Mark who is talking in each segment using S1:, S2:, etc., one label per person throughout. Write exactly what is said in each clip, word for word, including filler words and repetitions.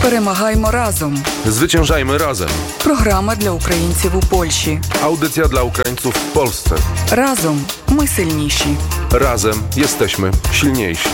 S1: Перемагаймо разом.
S2: Zwyciężajmy razem.
S1: Програма для українців у Польщі.
S2: Audycja dla Ukraińców w Polsce.
S1: Разом ми сильніші.
S2: Razem jesteśmy silniejsi.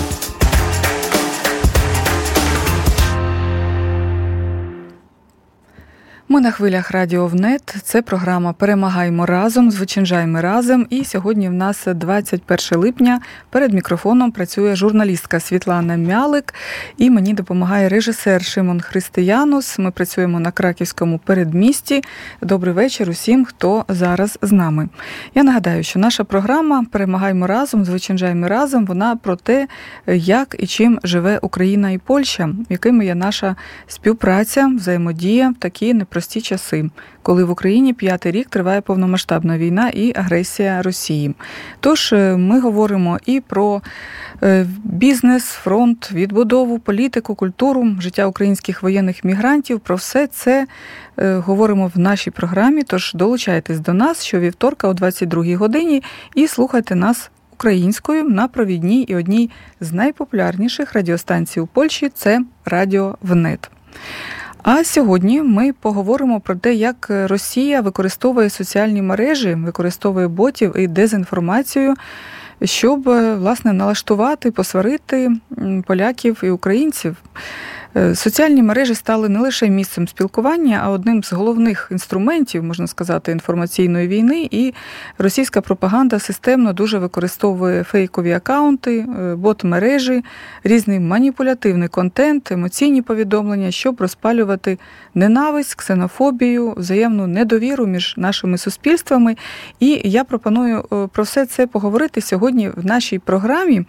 S3: Ми на хвилях Радіо ВНЕТ. Це програма «Перемагаймо разом», «Зwyciężajmy разом». І сьогодні в нас двадцять перше липня. Перед мікрофоном працює журналістка Світлана Мялик. І мені допомагає режисер Шимон Християнус. Ми працюємо на Краківському передмісті. Добрий вечір усім, хто зараз з нами. Я нагадаю, що наша програма «Перемагаймо разом», «Зwyciężajmy разом», вона про те, як і чим живе Україна і Польща, якими є наша співпраця, взаємодія в такі непрості Прості часи, коли в Україні п'ятий рік триває повномасштабна війна і агресія Росії. Тож ми говоримо і про бізнес, фронт, відбудову, політику, культуру, життя українських воєнних мігрантів. Про все це говоримо в нашій програмі, тож долучайтесь до нас щовівторка о двадцять другій годині і слухайте нас українською на провідній і одній з найпопулярніших радіостанцій у Польщі – це Радіо ВНЕТ. А сьогодні ми поговоримо про те, як Росія використовує соціальні мережі, використовує ботів і дезінформацію, щоб, власне, налаштувати, посварити поляків і українців. Соціальні мережі стали не лише місцем спілкування, а одним з головних інструментів, можна сказати, інформаційної війни, і російська пропаганда системно дуже використовує фейкові акаунти, бот-мережі, різний маніпулятивний контент, емоційні повідомлення, щоб розпалювати ненависть, ксенофобію, взаємну недовіру між нашими суспільствами. І я пропоную про все це поговорити сьогодні в нашій програмі.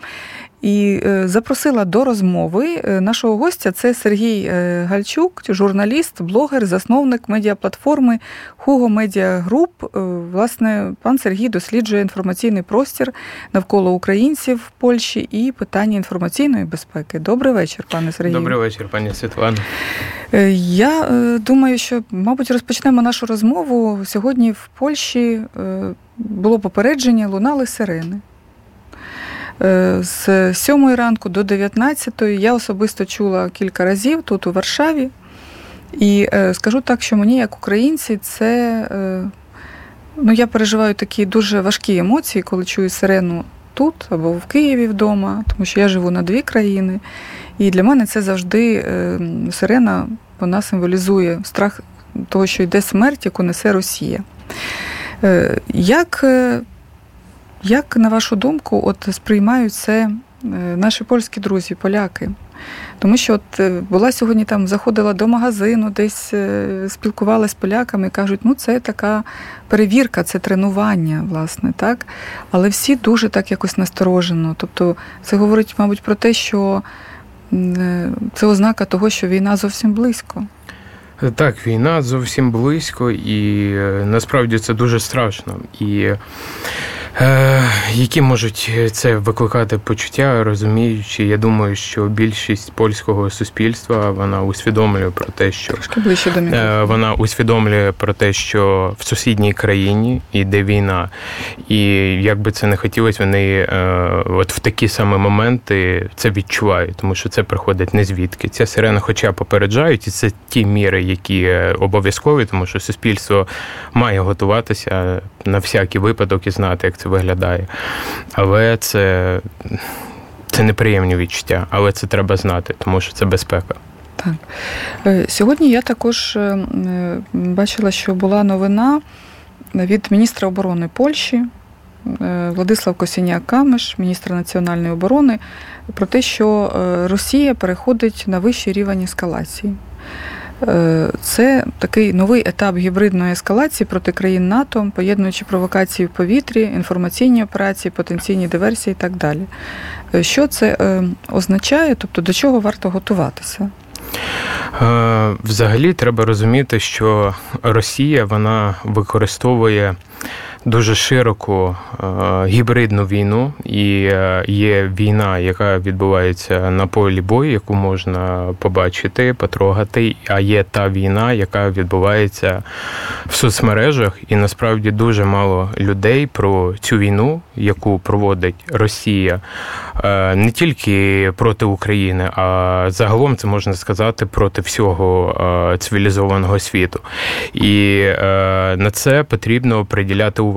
S3: І запросила до розмови нашого гостя. Це Сергій Гальчук, журналіст, блогер, засновник медіаплатформи Hugo Media Group. Власне, пан Сергій досліджує інформаційний простір навколо українців в Польщі і питання інформаційної безпеки. Добрий вечір, пане Сергію.
S4: Добрий вечір, пані Світлано.
S3: Я думаю, що, мабуть, розпочнемо нашу розмову. Сьогодні в Польщі було попередження, лунали сирени. З сьомої ранку до дев'ятнадцятої я особисто чула кілька разів тут, у Варшаві. І скажу так, що мені, як українці, це... Ну, я переживаю такі дуже важкі емоції, коли чую сирену тут або в Києві вдома, тому що я живу на дві країни. І для мене це завжди сирена, вона символізує страх того, що йде смерть, яку несе Росія. Як... Як, на вашу думку, от сприймають це наші польські друзі, поляки? Тому що от була сьогодні там, заходила до магазину, десь спілкувалася з поляками і кажуть, ну це така перевірка, це тренування, власне, так? Але всі дуже так якось насторожено. Тобто це говорить, мабуть, про те, що це ознака того, що війна зовсім близько.
S4: Так, війна зовсім близько, і насправді це дуже страшно. І е, які можуть це викликати почуття, розуміючи, я думаю, що більшість польського суспільства, вона усвідомлює про те, що е, вона усвідомлює про те, що в сусідній країні йде війна. І як би це не хотілося, вони е, от в такі самі моменти це відчувають, тому що це приходить не звідки. Ця сирена хоча попереджають, і це ті міри, які обов'язкові, тому що суспільство має готуватися на всякий випадок і знати, як це виглядає. Але це, це неприємні відчуття, але це треба знати, тому що це безпека.
S3: Так. Сьогодні я також бачила, що була новина від міністра оборони Польщі, Владислав Косіняк-Камиш, міністр національної оборони, про те, що Росія переходить на вищий рівень ескалації. Це такий новий етап гібридної ескалації проти країн НАТО, поєднуючи провокації в повітрі, інформаційні операції, потенційні диверсії і так далі. Що це означає, тобто до чого варто готуватися?
S4: Взагалі треба розуміти, що Росія, вона використовує дуже широку гібридну війну, і є війна, яка відбувається на полі бою, яку можна побачити, потрогати, а є та війна, яка відбувається в соцмережах, і насправді дуже мало людей про цю війну, яку проводить Росія, не тільки проти України, а загалом це можна сказати проти всього цивілізованого світу. І на це потрібно приділяти увагу.